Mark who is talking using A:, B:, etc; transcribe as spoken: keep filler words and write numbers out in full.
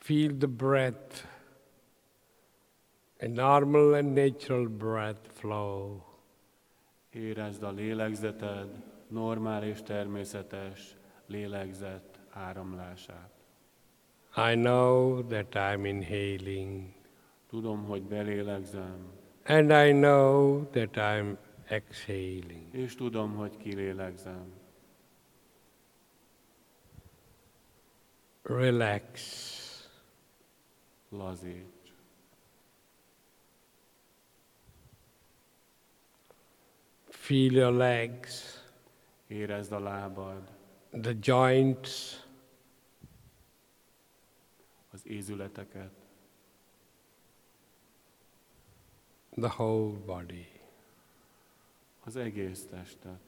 A: Feel the breath, a normal and natural breath flow.
B: Érezd a lélegzeted, normál és természetes lélegzet áramlását.
A: I know that I'm inhaling.
B: Tudom, hogy belélegzem,
A: And I know that I'm exhaling.
B: és tudom, hogy kilélegzem.
A: Relax.
B: Lazíts.
A: Feel your legs,
B: Érezd a lábad,
A: the joints,
B: az ízületeket,
A: the whole body.
B: az egész testet.